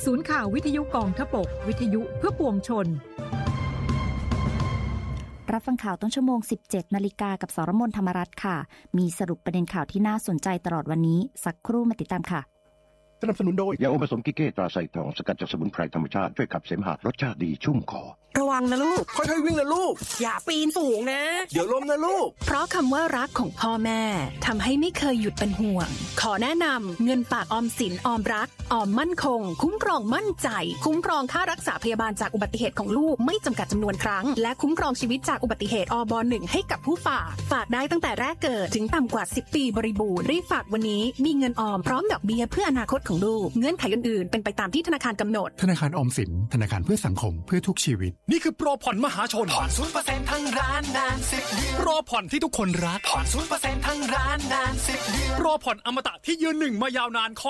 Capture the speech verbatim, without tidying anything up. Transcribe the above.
ศูนย์ข่าววิทยุกองทพบกวิทยุเพื่อปวงชนรับฟังข่าวต้นชั่วโมง สิบเจ็ดนาฬิกากับสรมนธรรมรัตน์ค่ะมีสรุปประเด็นข่าวที่น่าสนใจตลอดวันนี้สักครู่มาติดตามค่ะสนับสนุนโดยยาอมผสมกิเก้ตราไซทองสกัดจากสมุนไพรธรรมชาติช่วยขับเสมหะรสชาติดีชุ่มคอระวังนะลูกค่อยๆวิ่งนะลูกอย่าปีนสูงนะเดี๋ยวล้มนะลูกเพราะคำว่ารักของพ่อแม่ทำให้ไม่เคยหยุดเป็นห่วงขอแนะนำเงินฝากออมสินออมรักออมมั่นคงคุ้มครองมั่นใจคุ้มครองค่ารักษาพยาบาลจากอุบัติเหตุของลูกไม่จำกัดจำนวนครั้งและคุ้มครองชีวิตจากอุบัติเหตุอบหนึ่งให้กับผู้ฝากฝากได้ตั้งแต่แรกเกิดถึงต่ำกว่าสิบปีบริบูรณ์รีบฝากวันนี้มีเงินออมพร้อมดอกเบี้ยเพื่ออนาคตของลูกเงื่อนไขอื่นๆเป็นไปตามที่ธนาคารกำหนดธนาคารออมสินธนาคารเพื่อสังคมเพื่อทุกชีวิตนี่คือโปรผ่อนมหาชนผ่อน ศูนย์เปอร์เซ็นต์ ทั้งร้านนานสิบเดือนโปรผ่อนที่ทุกคนรักผ่อน ศูนย์เปอร์เซ็นต์ ทั้งร้านนานสิบเดือนโปรผ่อนอมตะที่ยืนหนึ่งมายาวนาน